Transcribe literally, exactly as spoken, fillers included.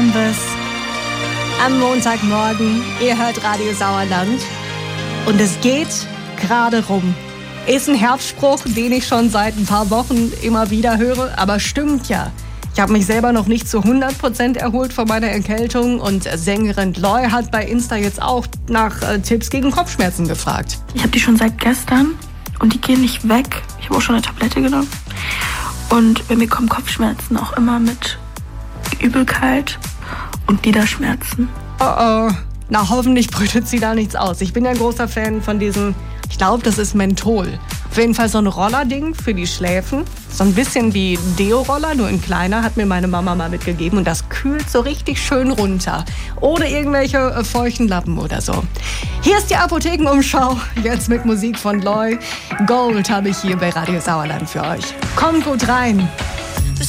Columbus. Am Montagmorgen, ihr hört Radio Sauerland. Und es geht gerade rum. Ist ein Herbstspruch, den ich schon seit ein paar Wochen immer wieder höre, aber stimmt ja. Ich habe mich selber noch nicht zu hundert Prozent erholt von meiner Erkältung und Sängerin Loy hat bei Insta jetzt auch nach äh, Tipps gegen Kopfschmerzen gefragt. Ich habe die schon seit gestern und die gehen nicht weg. Ich habe auch schon eine Tablette genommen. Und bei mir kommen Kopfschmerzen auch immer mit Übelkeit und Gliederschmerzen. Oh oh, na hoffentlich brütet sie da nichts aus. Ich bin ja ein großer Fan von diesem, ich glaube, das ist Menthol. Auf jeden Fall so ein Rollerding für die Schläfen. So ein bisschen wie Deo-Roller, nur in kleiner, hat mir meine Mama mal mitgegeben. Und das kühlt so richtig schön runter. Ohne irgendwelche äh, feuchten Lappen oder so. Hier ist die Apothekenumschau. Jetzt mit Musik von Loy. Gold habe ich hier bei Radio Sauerland für euch. Kommt gut rein.